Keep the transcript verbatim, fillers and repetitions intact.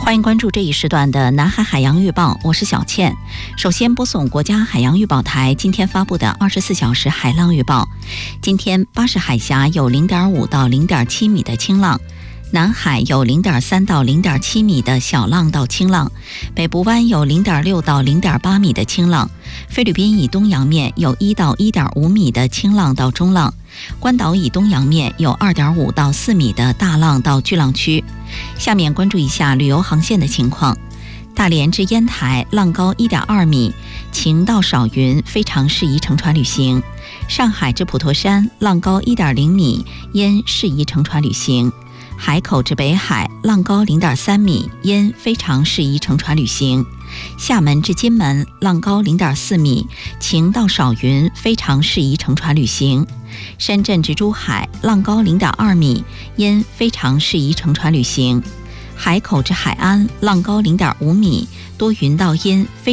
欢迎关注这一时段的南海海洋预报，我是小倩。首先播送国家海洋预报台今天发布的二十四小时海浪预报。今天巴士海峡有 零点五 到 零点七 米的轻浪，南海有 零点三 到 零点七 米的小浪到轻浪，北部湾有 零点六 到 零点八 米的轻浪，菲律宾以东洋面有一到一点五米的轻浪到中浪，关岛以东洋面有 二点五 到四米的大浪到巨浪区。下面关注一下旅游航线的情况。大连至烟台浪高 一点二 米，晴到少云，非常适宜乘船旅行。上海至普陀山浪高 一点零 米，烟适宜乘船旅行。海口至北海浪高 零点三 米，烟非常适宜乘船旅行。厦门至金门浪高 零点四 米，晴到少云，非常适宜乘船旅行。深圳至珠海浪高 零点二 米，烟非常适宜乘船旅行。海口至海安浪高 零点五 米，多云到阴，非